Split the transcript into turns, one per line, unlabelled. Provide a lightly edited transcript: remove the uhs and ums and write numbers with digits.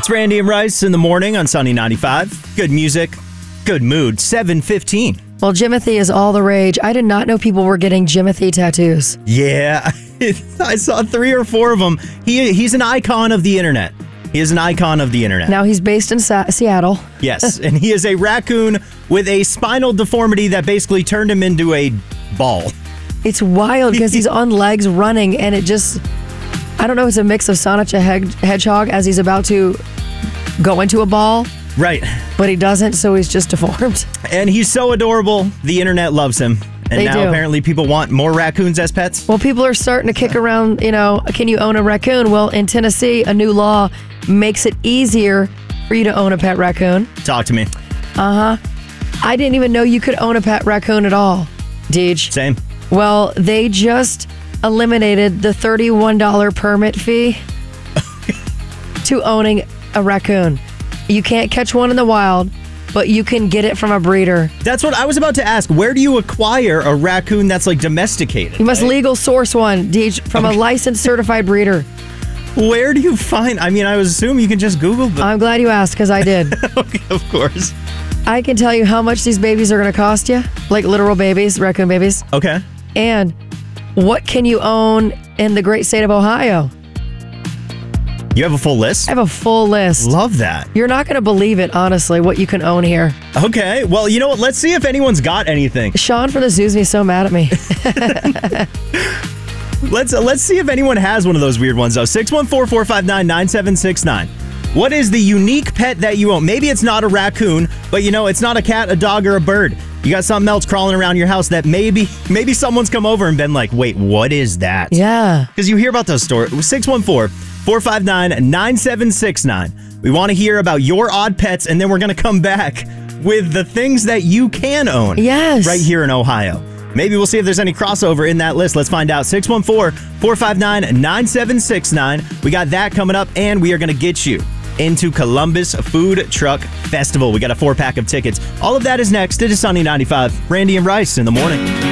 It's Randy and Rice in the morning on Sunny 95. Good music, good mood. 7:15.
Well, Jimothy is all the rage. I did not know people were getting Jimothy tattoos.
Yeah, I saw 3 or 4 of them. He's an icon of the internet. He is an icon of the internet.
Now he's based in Seattle.
Yes, and he is a raccoon with a spinal deformity that basically turned him into a ball.
It's wild because he's on legs running, and it just, I don't know, it's a mix of Sonic the Hedgehog as he's about to go into a ball.
Right.
But he doesn't, so he's just deformed.
And he's so adorable, the internet loves him. And
They
now
do.
apparently people want more raccoons as pets.
Well, people are starting to kick around, can you own a raccoon? Well, in Tennessee, a new law makes it easier for you to own a pet raccoon.
Talk to me.
I didn't even know you could own a pet raccoon at all, Deej.
Same.
Well, they just eliminated the $31 permit fee to owning a raccoon. You can't catch one in the wild, but you can get it from a breeder.
That's what I was about to ask. Where do you acquire a raccoon that's like domesticated?
You must legal source one, Deej, from a licensed certified breeder.
Where do you find? I mean, I would assume you can just Google them.
I'm glad you asked, because I did.
Okay, of course.
I can tell you how much these babies are going to cost you, like literal babies, raccoon babies,
Okay.
and what can you own in the great state of Ohio.
You have a full list?
I have a full list.
Love that.
You're not going to believe it, honestly, what you can own here.
Okay. Well, you know what? Let's see if anyone's got anything.
Sean from the Zoo's me so mad at me.
Let's see if anyone has one of those weird ones, though. 614-459-9769. What is the unique pet that you own? Maybe it's not a raccoon, but it's not a cat, a dog, or a bird. You got something else crawling around your house that maybe someone's come over and been like, wait, what is that?
Yeah.
Because you hear about those stories. 614-459-9769. We want to hear about your odd pets, and then we're going to come back with the things that you can own.
Yes.
Right here in Ohio. Maybe we'll see if there's any crossover in that list. Let's find out. 614-459-9769. We got that coming up, and we are going to get you into Columbus Food Truck Festival. We got a 4-pack of tickets. All of that is next. It is Sunny 95. Randy and Rice in the morning.